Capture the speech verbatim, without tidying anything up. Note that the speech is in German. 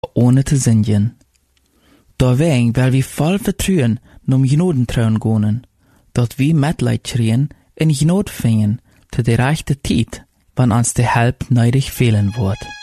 ohne te singen. Daarwegen wil vi voll vertrouwen nom genodentrauen gonen, dat vi Mitleid schrien en genot fingen te de rechte tijd, wann ons de help neidig fehlen wordt.